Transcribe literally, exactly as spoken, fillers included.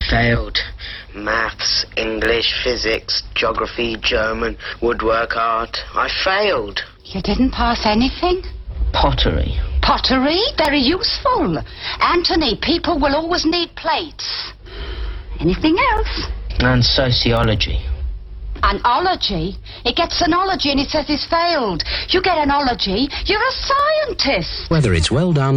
failed. Maths, English, physics, geography, German, woodwork, art. I failed. You didn't pass anything? Pottery. Pottery? Very useful. Anthony, people will always need plates. Anything else? And sociology. An ology? It gets an ology and it says it's failed. You get an ology, you're a scientist. Whether it's well done